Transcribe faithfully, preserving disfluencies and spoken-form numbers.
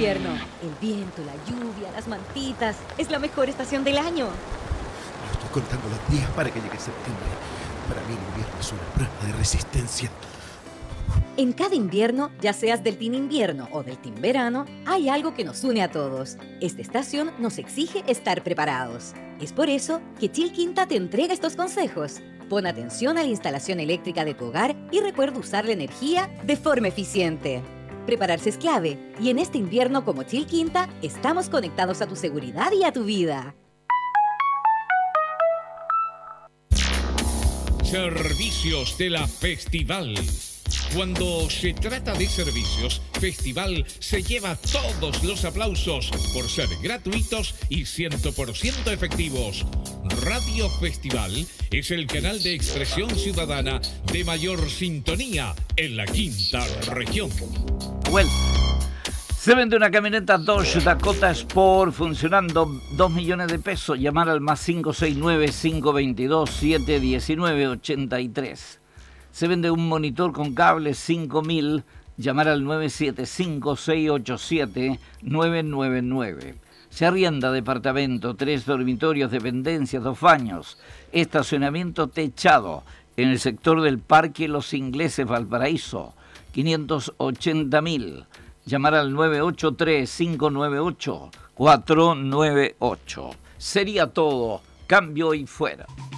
invierno. El viento, la lluvia, las mantitas. Es la mejor estación del año. Yo estoy contando los días para que llegue septiembre. Para mí el invierno es una prueba de resistencia. En cada invierno, ya seas del team invierno o del team verano, hay algo que nos une a todos. Esta estación nos exige estar preparados. Es por eso que Chilquinta te entrega estos consejos. Pon atención a la instalación eléctrica de tu hogar y recuerda usar la energía de forma eficiente. Prepararse es clave, y en este invierno como Chilquinta, estamos conectados a tu seguridad y a tu vida. Servicios de la Festival. Cuando se trata de servicios, Festival se lleva todos los aplausos por ser gratuitos y cien por ciento efectivos. Radio Festival es el canal de expresión ciudadana de mayor sintonía en la quinta región. Bueno, se vende una camioneta Dodge Dakota Sport funcionando dos millones de pesos. Llamar al más cinco seis nueve, cinco dos dos, siete uno nueve, ocho tres. Se vende un monitor con cable cinco mil. Llamar al nueve siete cinco, seis ocho siete, nueve nueve nueve. Se arrienda departamento, tres dormitorios, dependencias, dos baños, estacionamiento techado en el sector del Parque Los Ingleses, Valparaíso, quinientos ochenta mil. Llamar al nueve ocho tres, cinco nueve ocho, cuatro nueve ocho. Sería todo. Cambio y fuera.